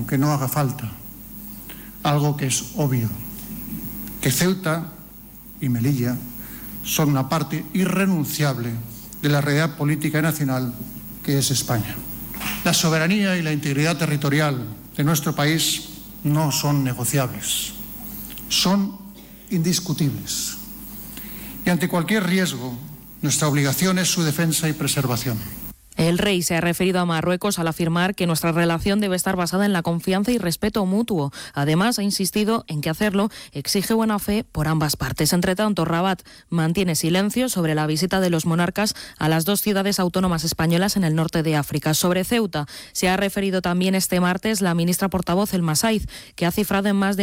aunque no haga falta, algo que es obvio, que Ceuta y Melilla son una parte irrenunciable de la realidad política nacional que es España. La soberanía y la integridad territorial de nuestro país no son negociables, son indiscutibles. Y ante cualquier riesgo, nuestra obligación es su defensa y preservación. El rey se ha referido a Marruecos al afirmar que nuestra relación debe estar basada en la confianza y respeto mutuo. Además, ha insistido en que hacerlo exige buena fe por ambas partes. Entre tanto, Rabat mantiene silencio sobre la visita de los monarcas a las dos ciudades autónomas españolas en el norte de África. Sobre Ceuta se ha referido también este martes la ministra portavoz El Masaiz, que ha cifrado en más de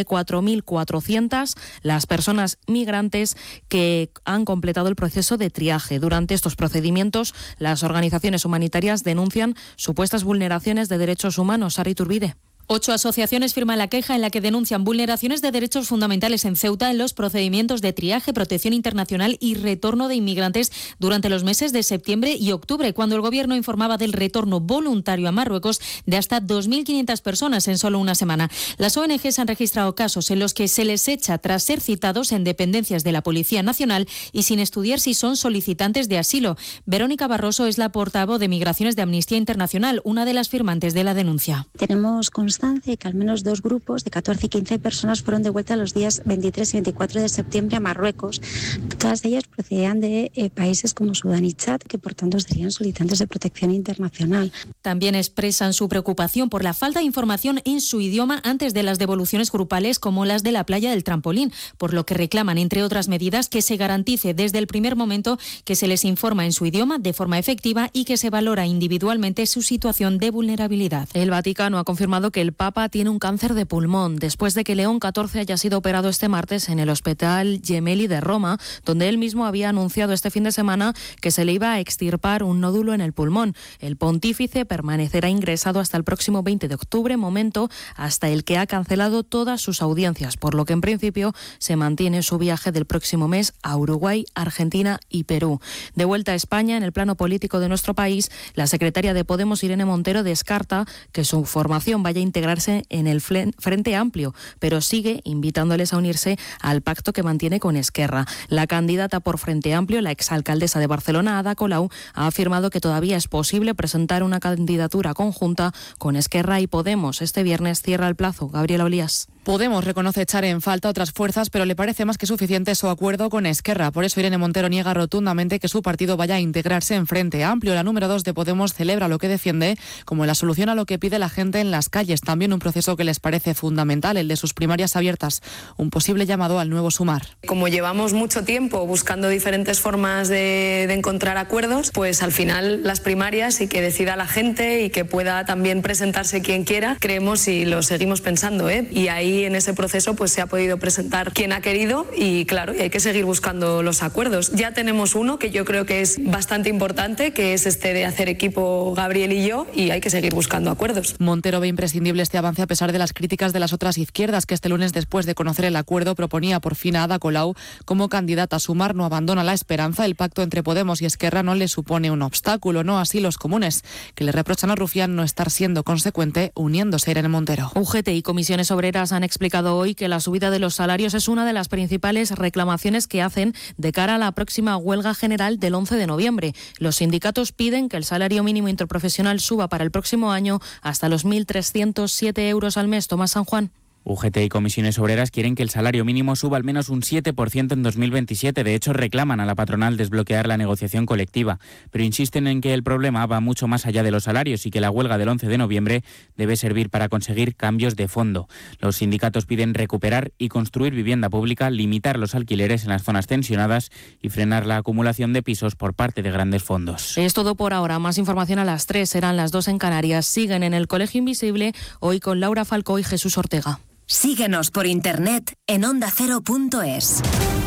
4.400 las personas migrantes que han completado el proceso de triaje. Durante estos procedimientos, las organizaciones humanitarias denuncian supuestas vulneraciones de derechos humanos. Sara Iturbide. 8 asociaciones firman la queja en la que denuncian vulneraciones de derechos fundamentales en Ceuta en los procedimientos de triaje, protección internacional y retorno de inmigrantes durante los meses de septiembre y octubre, cuando el gobierno informaba del retorno voluntario a Marruecos de hasta 2.500 personas en solo una semana. Las ONGs han registrado casos en los que se les echa tras ser citados en dependencias de la Policía Nacional y sin estudiar si son solicitantes de asilo. Verónica Barroso es la portavoz de Migraciones de Amnistía Internacional, una de las firmantes de la denuncia. Tenemos constancia que al menos 2 grupos de 14 y 15 personas fueron devueltas los días 23 y 24 de septiembre a Marruecos. Todas ellas procedían de países como Sudán y Chad, que por tanto serían solicitantes de protección internacional. También expresan su preocupación por la falta de información en su idioma antes de las devoluciones grupales, como las de la playa del Trampolín, por lo que reclaman, entre otras medidas, que se garantice desde el primer momento que se les informa en su idioma de forma efectiva y que se valora individualmente su situación de vulnerabilidad. El Vaticano ha confirmado que el Papa tiene un cáncer de pulmón después de que León XIV haya sido operado este martes en el Hospital Gemelli de Roma, donde él mismo había anunciado este fin de semana que se le iba a extirpar un nódulo en el pulmón. El pontífice permanecerá ingresado hasta el próximo 20 de octubre, momento hasta el que ha cancelado todas sus audiencias, por lo que en principio se mantiene su viaje del próximo mes a Uruguay, Argentina y Perú. De vuelta a España, en el plano político de nuestro país, la secretaria de Podemos, Irene Montero, descarta que su formación vaya a integrarse en el Frente Amplio, pero sigue invitándoles a unirse al pacto que mantiene con Esquerra. La candidata por Frente Amplio, la exalcaldesa de Barcelona, Ada Colau, ha afirmado que todavía es posible presentar una candidatura conjunta con Esquerra y Podemos. Este viernes cierra el plazo. Gabriela Olías. Podemos reconoce echar en falta otras fuerzas, pero le parece más que suficiente su acuerdo con Esquerra. Por eso Irene Montero niega rotundamente que su partido vaya a integrarse en Frente Amplio. La número 2 de Podemos celebra lo que defiende como la solución a lo que pide la gente en las calles. También un proceso que les parece fundamental, el de sus primarias abiertas. Un posible llamado al nuevo Sumar. Como llevamos mucho tiempo buscando diferentes formas de encontrar acuerdos, pues al final las primarias y que decida la gente y que pueda también presentarse quien quiera, creemos y lo seguimos pensando, Y ahí en ese proceso pues se ha podido presentar quien ha querido y claro, y hay que seguir buscando los acuerdos. Ya tenemos uno que yo creo que es bastante importante, que es este de hacer equipo Gabriel y yo, y hay que seguir buscando acuerdos. Montero ve imprescindible este avance a pesar de las críticas de las otras izquierdas, que este lunes, después de conocer el acuerdo, proponía por fin a Ada Colau como candidata a Sumar. No abandona la esperanza. El pacto entre Podemos y Esquerra no le supone un obstáculo, no así los comunes, que le reprochan a Rufián no estar siendo consecuente uniéndose a Irene Montero. UGT y comisiones obreras han explicado hoy que la subida de los salarios es una de las principales reclamaciones que hacen de cara a la próxima huelga general del 11 de noviembre. Los sindicatos piden que el salario mínimo interprofesional suba para el próximo año hasta los 1.307 euros al mes. Tomás San Juan. UGT y comisiones obreras quieren que el salario mínimo suba al menos un 7% en 2027. De hecho, reclaman a la patronal desbloquear la negociación colectiva, pero insisten en que el problema va mucho más allá de los salarios y que la huelga del 11 de noviembre debe servir para conseguir cambios de fondo. Los sindicatos piden recuperar y construir vivienda pública, limitar los alquileres en las zonas tensionadas y frenar la acumulación de pisos por parte de grandes fondos. Es todo por ahora. Más información a las 3, serán las 2 en Canarias. Siguen en el Colegio Invisible, hoy con Laura Falcó y Jesús Ortega. Síguenos por internet en ondacero.es.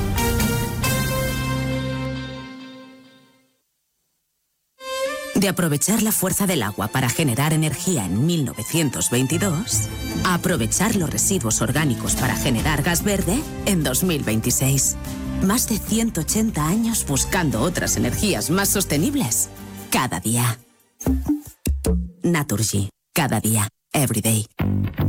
De aprovechar la fuerza del agua para generar energía en 1922, a aprovechar los residuos orgánicos para generar gas verde en 2026. Más de 180 años buscando otras energías más sostenibles. Cada día. Naturgy. Cada día. Every day.